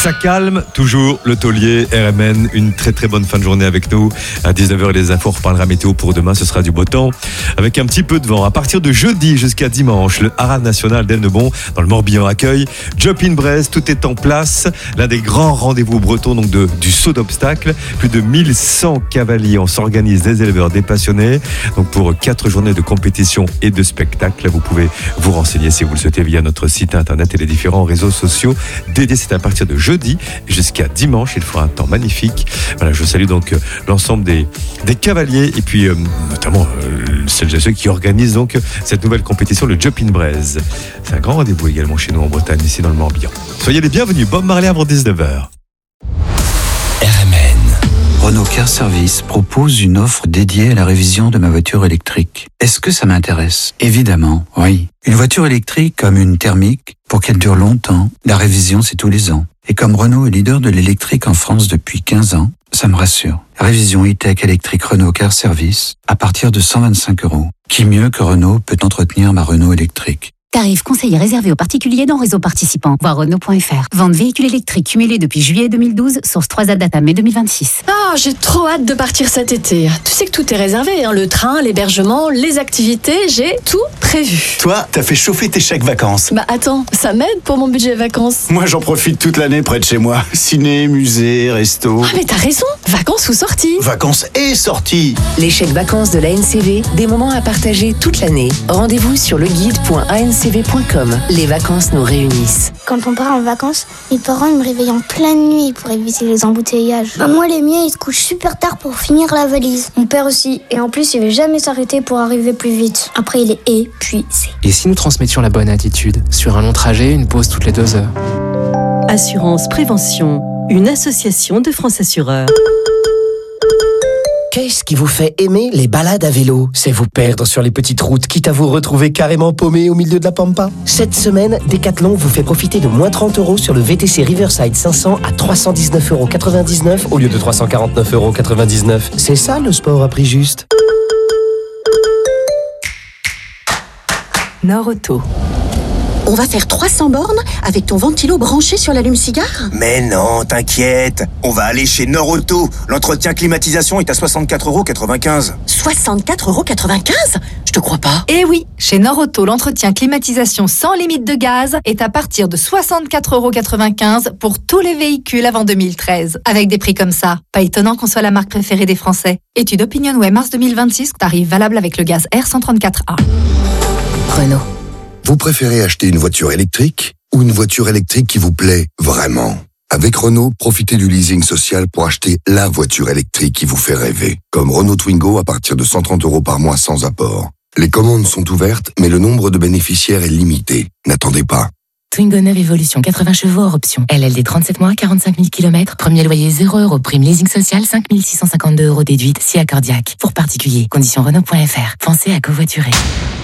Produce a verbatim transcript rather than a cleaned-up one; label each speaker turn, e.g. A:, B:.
A: Ça calme, toujours le taulier R M N. Une très très bonne fin de journée avec nous. À dix-neuf heures, les infos, on reparlera météo pour demain. Ce sera du beau temps avec un petit peu de vent. À partir de jeudi jusqu'à dimanche, le Haras National d'Elnebon dans le Morbihan accueille Jump in Brest. Tout est en place. L'un des grands rendez-vous bretons donc de, du saut d'obstacles. Plus de mille cent cavaliers. On s'organise, des éleveurs, des passionnés. Donc pour quatre journées de compétition et de spectacle, vous pouvez vous renseigner si vous le souhaitez via notre site internet et les différents réseaux sociaux dédiés. C'est à partir de jeudi jusqu'à dimanche. Il fera un temps magnifique. Voilà, je salue donc l'ensemble des, des cavaliers et puis euh, notamment euh, celles et ceux qui organisent donc cette nouvelle compétition, le Jump in Brest. C'est un grand rendez-vous également chez nous en Bretagne, ici dans le Morbihan. Soyez les bienvenus. Bob Marley avant dix-neuf heures.
B: R M N.
C: Renault Car Service propose une offre dédiée à la révision de ma voiture électrique. Est-ce que ça m'intéresse ? Évidemment, oui. Une voiture électrique comme une thermique, pour qu'elle dure longtemps, la révision c'est tous les ans. Et comme Renault est leader de l'électrique en France depuis quinze ans, ça me rassure. Révision e-tech électrique Renault Car Service à partir de cent vingt-cinq euros. Qui mieux que Renault peut entretenir ma Renault électrique ?
D: Tarif conseillé réservé aux particuliers dans réseau participant. Voir Renault point F R. Vente véhicule électrique cumulée depuis juillet deux mille douze. Source trois A Data mai deux mille vingt-six.
E: Ah, j'ai trop hâte de partir cet été. Tu sais que tout est réservé, hein. Le train, l'hébergement, les activités, j'ai tout prévu.
F: Toi, t'as fait chauffer tes chèques vacances.
E: Bah attends, ça m'aide pour mon budget vacances.
F: Moi, j'en profite toute l'année près de chez moi. Ciné, musée, resto.
E: Ah mais t'as raison, vacances ou sorties.
F: Vacances et sorties.
G: Les chèques vacances de l'A N C V, des moments à partager toute l'année. Rendez-vous sur le guide point a n c v point com. Les vacances nous réunissent.
H: Quand on part en vacances, mes parents me réveillent en pleine nuit pour éviter les embouteillages. Moi, les miens, ils se couchent super tard pour finir la valise. Mon père aussi. Et en plus, il veut jamais s'arrêter pour arriver plus vite. Après, il est épuisé.
I: Et si nous transmettions la bonne attitude ? Sur un long trajet, une pause toutes les deux heures.
J: Assurance Prévention, une association de France Assureurs.
K: Qu'est-ce qui vous fait aimer les balades à vélo ? C'est vous perdre sur les petites routes, quitte à vous retrouver carrément paumé au milieu de la pampa. Cette semaine, Decathlon vous fait profiter de moins trente euros sur le V T C Riverside cinq cents à trois cent dix-neuf euros quatre-vingt-dix-neuf au lieu de trois cent quarante-neuf euros quatre-vingt-dix-neuf. C'est ça le sport à prix juste.
L: Norauto. On va faire trois cents bornes avec ton ventilo branché sur l'allume-cigare ?
M: Mais non, t'inquiète. On va aller chez Norauto. L'entretien climatisation est à soixante-quatre euros quatre-vingt-quinze.
L: soixante-quatre euros quatre-vingt-quinze ? Je te crois pas.
N: Eh oui, chez Norauto, l'entretien climatisation sans limite de gaz est à partir de soixante-quatre euros quatre-vingt-quinze pour tous les véhicules avant deux mille treize. Avec des prix comme ça, pas étonnant qu'on soit la marque préférée des Français. Étude OpinionWay mars deux mille vingt-six, tarif valable avec le gaz R cent trente-quatre A.
L: Renault.
O: Vous préférez acheter une voiture électrique ou une voiture électrique qui vous plaît vraiment ? Avec Renault, profitez du leasing social pour acheter la voiture électrique qui vous fait rêver. Comme Renault Twingo à partir de cent trente euros par mois sans apport. Les commandes sont ouvertes, mais le nombre de bénéficiaires est limité. N'attendez pas.
P: Twingo neuf Evolution, quatre-vingts chevaux hors option. L L D trente-sept mois, quarante-cinq mille kilomètres. Premier loyer zéro euros. Prime leasing social, cinq mille six cent cinquante-deux euros déduite, si accordiaque. Pour particuliers, conditions Renault point F R. Pensez à covoiturer.